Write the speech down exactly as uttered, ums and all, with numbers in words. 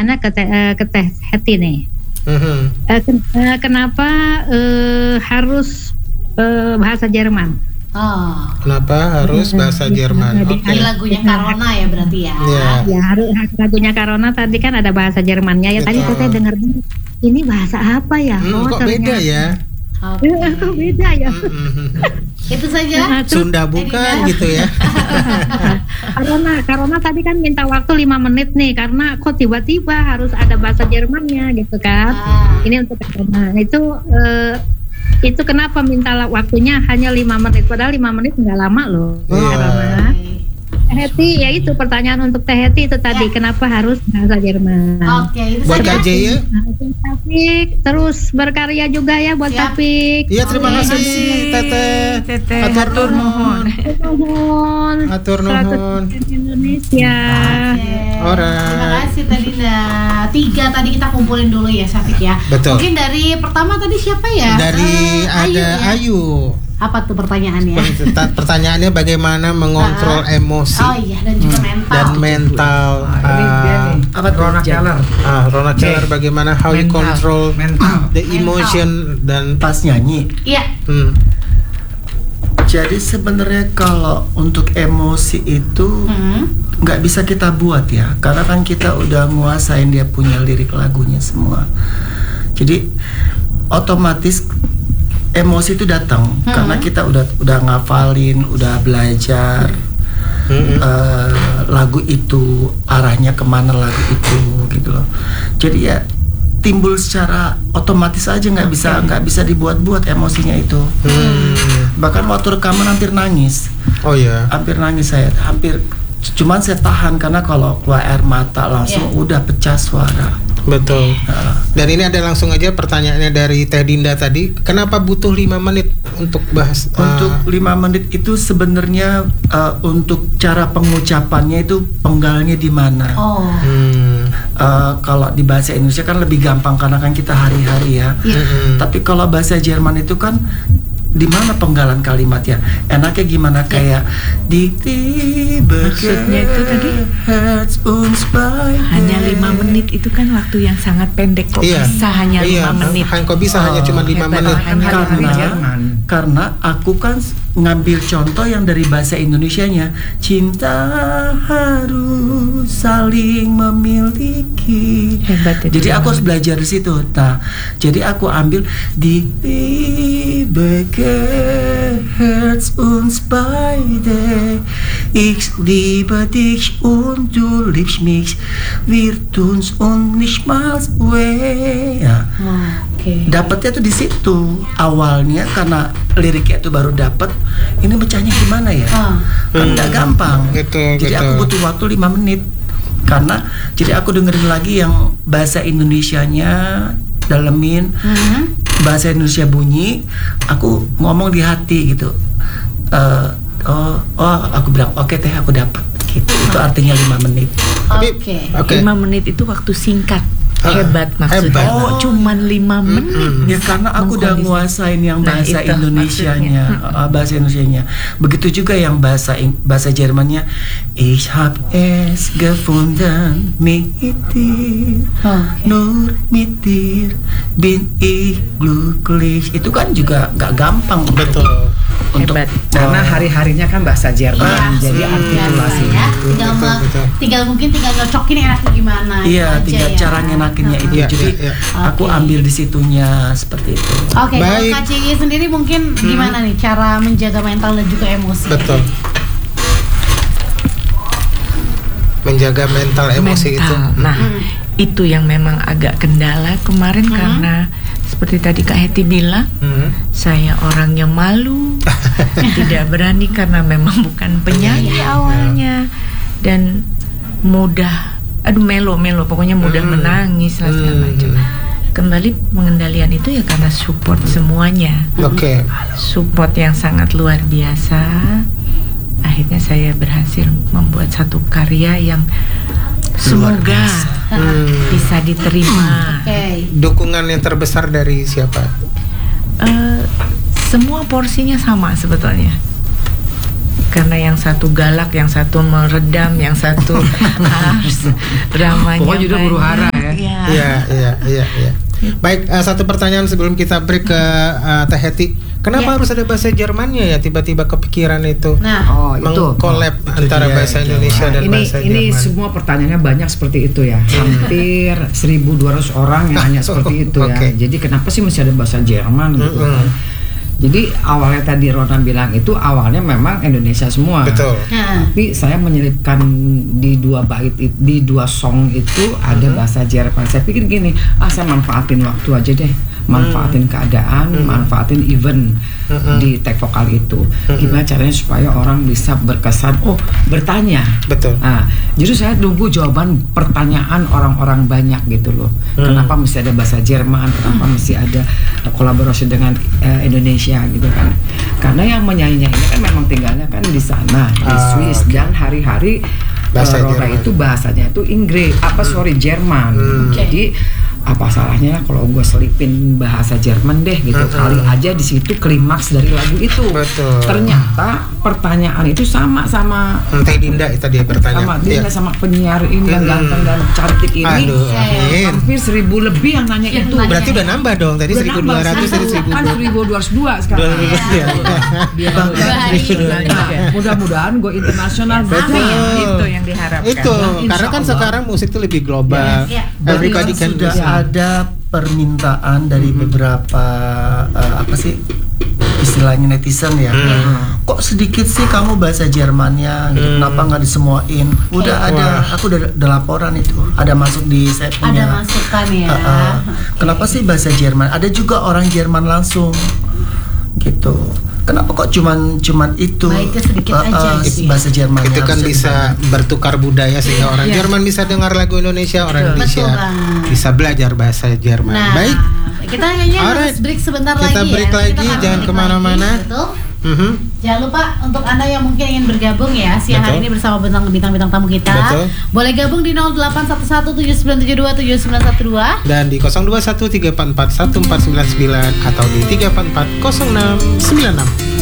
pertanyaannya ke Teh uh, ke Teh Heti nih. Mm-hmm. Uh, ken- uh, kenapa uh, harus uh, bahasa Jerman? Oh. Kenapa harus bahasa Jerman? Oke. Okay. Ini lagunya Karona ya berarti ya. Ya, ya harus lagunya Karona tadi kan ada bahasa Jermannya ya. Betul. Tadi saya dengar ini bahasa apa ya? Hmm, oh, kok ternyata. beda ya? Okay. Kok beda ya? Mm-hmm. Itu saja. Sunda bukan gitu ya? Karena Karona tadi kan minta waktu lima menit nih, karena kok tiba-tiba harus ada bahasa Jermannya gitu kan? Ah. Ini untuk Karona. Itu uh, itu kenapa minta waktunya hanya lima menit, padahal lima menit nggak lama loh. Yeah. Karena Teh Heti, ya itu pertanyaan untuk Teh Heti itu tadi, yeah. Kenapa harus bahasa Jerman? Oke, okay, itu buat saja. K J ya. Taufik, terus berkarya juga ya buat Taufik. Iya, terima okay. kasih Teteh. Teteh. Atur nuhun. Atur nuhun. Atur nuhun. Indonesia. Okay. Alright. Terima kasih tadi nah tiga tadi kita kumpulin dulu ya Syafiq ya. Betul. Mungkin dari pertama tadi siapa ya? Dari uh, ada Ayu. Ya? Ayu. Apa tuh pertanyaannya? Pertanyaannya bagaimana mengontrol uh, emosi? Oh iya, dan juga mental. Dan mental. Ah, ini uh, dia nih. Apa tuh? Rona Keller. Ah, Rona Keller bagaimana how mental. You control mental. the emotion mental. Dan pas nyanyi. Iya. Hmm. Jadi sebenarnya kalau untuk emosi itu nggak hmm. bisa kita buat ya, karena kan kita udah nguasain dia punya lirik lagunya semua. Jadi otomatis emosi itu datang hmm. karena kita udah udah ngafalin, udah belajar hmm. uh, lagu itu, arahnya kemana lagu itu gitu loh. Jadi ya timbul secara otomatis aja, nggak okay. bisa nggak bisa dibuat-buat emosinya itu. Hmm. Bahkan waktu rekaman hampir nangis. Oh ya. Hampir nangis saya, hampir. Cuman saya tahan karena kalau keluar air mata langsung yeah. udah pecah suara. Betul. Uh. Dan ini ada langsung aja pertanyaannya dari Teh Dinda tadi. Kenapa butuh lima menit untuk bahas? Uh, untuk lima menit itu sebenarnya uh, untuk cara pengucapannya itu penggalnya di mana? Oh. Hmm. Uh, kalau di bahasa Indonesia kan lebih gampang karena kan kita hari-hari ya. Yeah. Mm-hmm. Tapi kalau bahasa Jerman itu kan di mana penggalan kalimatnya? Enaknya gimana? Kayak di maksudnya itu tadi hanya lima menit itu kan waktu yang sangat pendek, kok iya. bisa hanya iya. lima menit? Kok bisa oh, hanya cuma lima menit? Karena karena aku kan ngambil contoh yang dari bahasa Indonesianya, cinta harus saling memiliki. Hebat itu. Jadi aku harus belajar di situ. Nah, jadi aku ambil di Herz uns beide, ich liebe dich und du liebst mich, wir tun's und nicht mal weh. Ya. Okay. Dapatnya tuh di situ awalnya karena liriknya itu baru dapat. Ini bacanya gimana ya? Oh. Kan nggak gampang. Gitu, jadi gitu. aku butuh waktu lima menit karena jadi aku dengerin lagi yang bahasa Indonesianya, dalemin. Mm-hmm. Bahasa Indonesia bunyi, aku ngomong di hati gitu. Uh, oh, oh, aku bilang oke okay, teh aku dapat. Gitu. Itu artinya lima menit. Oke. Okay. Okay. Lima menit itu waktu singkat. Hebat maksudnya. Hebat. Oh, cuman lima menit. Mm-hmm. Ya karena aku udah nguasain yang bahasa nah, Indonesianya, uh, bahasa Indonesianya. Begitu juga yang bahasa bahasa Jermannya. Ich hab es gefunden mit dir, oh, okay. nur mit dir bin ich glücklich. Itu kan juga nggak gampang. Betul. Untuk hebat. Karena hari-harinya kan bahasa Jerman, ya, jadi artikulasi ya. Tinggal, betul, betul. tinggal mungkin tinggal nyocokin enaknya gimana. Iya, tinggal ya. cara nyenakinnya itu. Ya, jadi ya, ya. aku okay. ambil di situnya seperti itu. Oke, okay, kalau Kak Ciyi sendiri mungkin hmm. gimana nih cara menjaga mental dan juga emosi? Betul. Menjaga mental emosi mental. itu. Nah, hmm. itu yang memang agak kendala kemarin hmm. karena seperti tadi Kak Heti bilang, hmm. saya orangnya malu, tidak berani karena memang bukan penyanyi ya, awalnya ya. Dan mudah, aduh melo-melo, pokoknya mudah hmm. menangis lah segala hmm. macam. Kembali pengendalian itu ya karena support semuanya. Oke. Okay. Support yang sangat luar biasa. Akhirnya saya berhasil membuat satu karya yang semoga hmm. bisa diterima. Okay. Dukungan yang terbesar dari siapa? Uh, semua porsinya sama sebetulnya. Karena yang satu galak, yang satu meredam, yang satu harus dramanya. Pokoknya juga huru hara. Iya, iya, iya, iya. Baik, uh, satu pertanyaan sebelum kita break ke uh, Teh Heti. Kenapa Ya. harus ada bahasa Jermannya ya? Tiba-tiba kepikiran itu. Nah, Oh, itu. Mengkolab antara dia, bahasa Jerman. Indonesia dan ini bahasa ini Jerman. semua pertanyaannya banyak seperti itu ya. Hampir seribu dua ratus orang yang hanya seperti itu ya. Oke. Jadi kenapa sih mesti ada bahasa Jerman gitu Mm-mm. kan? Jadi awalnya tadi Rona bilang itu awalnya memang Indonesia semua. Betul. nah. Tapi saya menyelipkan di dua bait it- di dua song itu ada bahasa Jerman. Saya pikir gini, ah saya manfaatin waktu aja deh, manfaatin keadaan, manfaatin event Mm-mm. di tag vokal itu. Gimana caranya supaya orang bisa berkesan, oh bertanya. Betul. Nah, justru saya tunggu jawaban pertanyaan orang-orang banyak gitu loh. Kenapa mesti ada bahasa Jerman? Kenapa mesti ada kolaborasi dengan eh, Indonesia gitu kan? Karena yang menyanyinya ini kan memang tinggalnya kan di sana di Ah, Swiss oke. dan hari-hari Bahasa eh, Rona Jerman. itu bahasanya itu Inggris apa sorry Jerman. Hmm. Jadi apa salahnya kalau gue selipin bahasa Jerman deh gitu, Mm-mm. kali aja di situ klimaks dari lagu itu. Betul. Ternyata pertanyaan itu sama sama Hmm, Teh Dinda itu dia bertanya. sama dia Iya. sama penyiar ini yang Mm-mm. ganteng dan cantik ini. Aduh, Ya, ya. amin. Hampir seribu lebih yang nanya Yang itu. nanya. Berarti udah nambah dong. Tadi Udah seribu nambah, dua ratus dari seribu kan seribu dua ratus dua sekarang. Iya. Biar Dua hari. Nah, mudah-mudahan go internasional. Betul. Amin. Itu yang diharapkan. Itu Insya karena kan Allah. sekarang musik itu lebih global. Ya, ya. Everybody Bahkan can sudah listen. ada permintaan dari beberapa eh, apa sih istilahnya netizen ya. Kok sedikit sih kamu bahasa Jermannya gitu. Kenapa nggak disemuain? Udah ada, aku udah ada laporan itu. Ada masuk di saya Ada punya. masukan ya. Uh, uh, Kenapa sih bahasa Jerman? Ada juga orang Jerman langsung gitu. Kenapa kok cuman cuman itu? Baiknya sedikit Uh, aja uh, gitu ya. bahasa Jerman Itu kan bisa bertukar budaya sehingga orang Iya. Jerman bisa dengar lagu Indonesia, orang Indonesia Betul banget. bisa belajar bahasa Jerman. Nah, Baik. kita kayaknya Alright. harus break sebentar Kita lagi break ya. lagi, Kita akan jangan break kemana-mana. lagi, betul. Mhm. Jangan lupa untuk Anda yang mungkin ingin bergabung ya siang hari Betul. ini bersama bintang bintang-bintang tamu kita. Betul. Boleh gabung di nol delapan satu satu tujuh sembilan tujuh dua tujuh sembilan satu dua. Dan di nol dua satu tiga empat empat satu empat sembilan sembilan atau di tiga empat empat nol enam sembilan enam.